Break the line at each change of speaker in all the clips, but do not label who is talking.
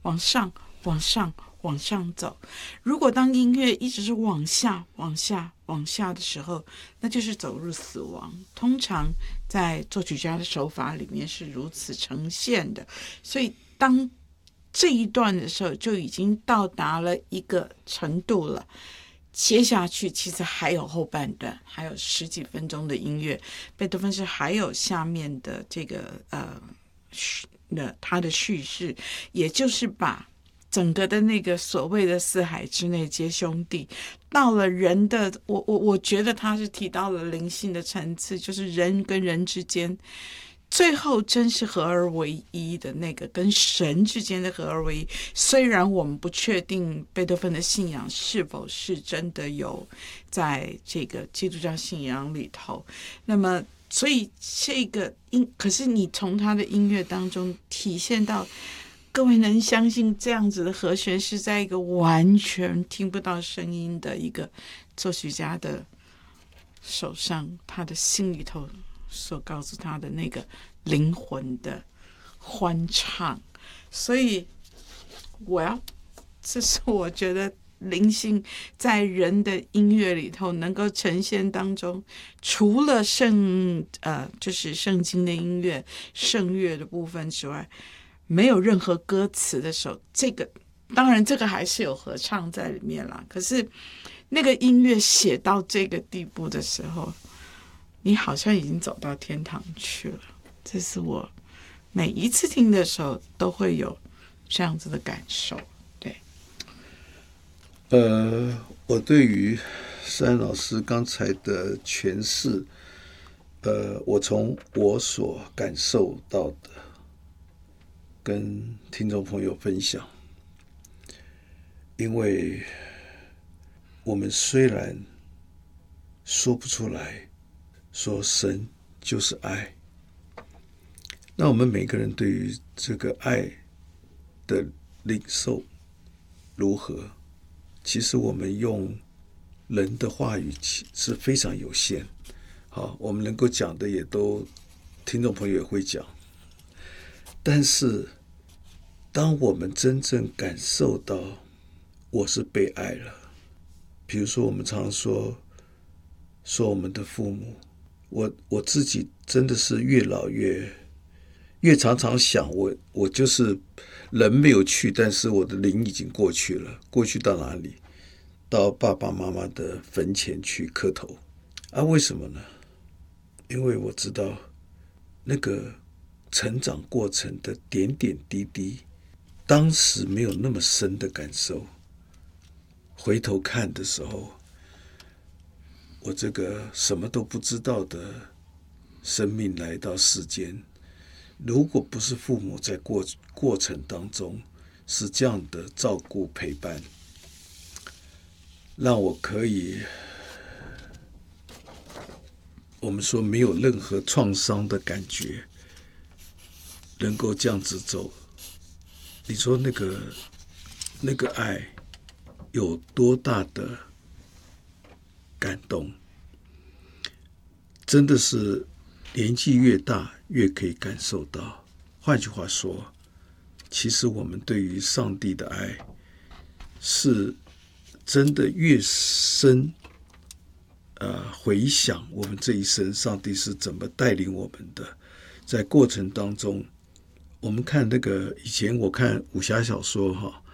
往上往上往上走。如果当音乐一直是往下往下往下的时候，那就是走入死亡。通常在作曲家的手法里面是如此呈现的，所以当这一段的时候就已经到达了一个程度了，接下去其实还有后半段，还有10几分钟的音乐。贝多芬是还有下面的这个他的叙事，也就是把整个的那个所谓的四海之内皆兄弟，到了人的我觉得他是提到了灵性的层次，就是人跟人之间最后真是合而为一的那个跟神之间的合而为一。虽然我们不确定贝多芬的信仰是否是真的有在这个基督教信仰里头，那么所以这个可是你从他的音乐当中体现到，各位能相信这样子的和弦是在一个完全听不到声音的一个作曲家的手上，他的心里头所告诉他的那个灵魂的欢唱。所以这是我觉得灵性在人的音乐里头能够呈现当中，除了就是圣经的音乐圣乐的部分之外，没有任何歌词的时候，这个当然这个还是有合唱在里面啦，可是那个音乐写到这个地步的时候，你好像已经走到天堂去了。这是我每一次听的时候都会有这样子的感受。对，
我对于山老师刚才的诠释，我从我所感受到的跟听众朋友分享。因为我们虽然说不出来说神就是爱，那我们每个人对于这个爱的领受如何，其实我们用人的话语是非常有限。好，我们能够讲的也都听众朋友也会讲，但是当我们真正感受到我是被爱了，比如说我们常说我们的父母，我自己真的是越老越常常想，我就是人没有去，但是我的灵已经过去了。过去到哪里？到爸爸妈妈的坟前去磕头。为什么呢？因为我知道那个成长过程的点点滴滴，当时没有那么深的感受，回头看的时候，我这个什么都不知道的生命来到世间，如果不是父母在过程当中是这样的照顾陪伴，让我可以，我们说没有任何创伤的感觉，能够这样子走，你说那个爱有多大的感动？真的是年纪越大越可以感受到。换句话说，其实我们对于上帝的爱是真的越深，回想我们这一生上帝是怎么带领我们的。在过程当中，我们看那个以前我看武侠小说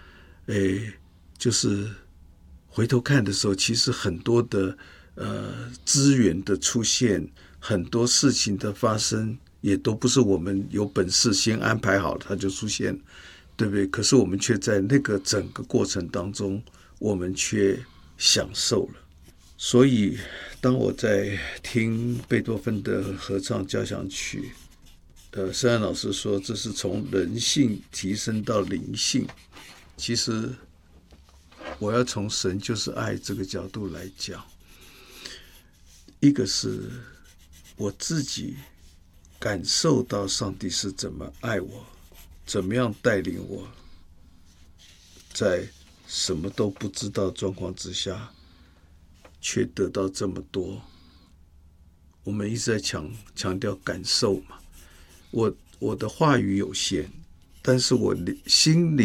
就是回头看的时候，其实很多的资源的出现，很多事情的发生，也都不是我们有本事先安排好它就出现，对不对？可是我们却在那个整个过程当中，我们却享受了。所以当我在听贝多芬的合唱交响曲，圣安老师说这是从人性提升到灵性，其实我要从神就是爱这个角度来讲。一个是我自己感受到上帝是怎么爱我，怎么样带领我，在什么都不知道状况之下却得到这么多。我们一直在强调感受嘛，我的话语有限，但是我心里